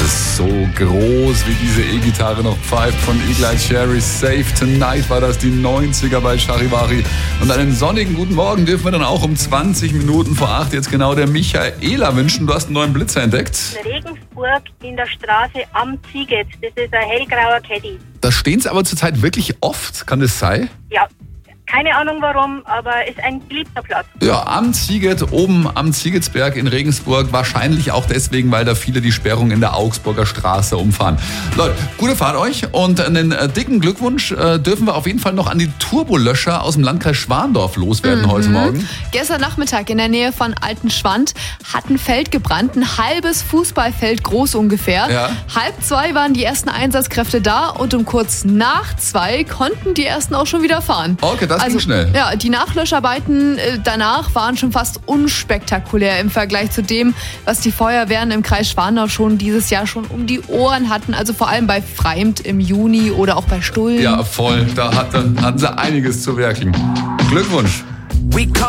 ist so groß, wie diese E-Gitarre noch pfeift. Von Eagle-Eye Cherry, Save Tonight war das, die 90er bei Charivari. Und einen sonnigen guten Morgen dürfen wir dann auch um 20 Minuten vor 8 jetzt genau der Michaela wünschen. Du hast einen neuen Blitzer entdeckt. In Regensburg in der Straße am Ziget. Das ist ein hellgrauer Caddy. Da stehen es aber zurzeit wirklich oft, kann das sein? Ja. Keine Ahnung warum, aber ist ein beliebter Platz. Ja, am Ziget, oben am Zigetsberg in Regensburg. Wahrscheinlich auch deswegen, weil da viele die Sperrung in der Augsburger Straße umfahren. Leute, gute Fahrt euch und einen dicken Glückwunsch dürfen wir auf jeden Fall noch an die Turbolöscher aus dem Landkreis Schwandorf loswerden heute Morgen. Gestern Nachmittag in der Nähe von Altenschwand hat ein Feld gebrannt, ein halbes Fußballfeld groß ungefähr. Ja. 1:30 waren die ersten Einsatzkräfte da und um kurz nach 2 konnten die ersten auch schon wieder fahren. Okay, das ging schnell. Ja, die Nachlöscharbeiten danach waren schon fast unspektakulär im Vergleich zu dem, was die Feuerwehren im Kreis Schwandorf schon dieses Jahr schon um die Ohren hatten. Also vor allem bei Freimt im Juni oder auch bei Stullen. Ja, voll. Da hatten sie einiges zu werkeln. Glückwunsch.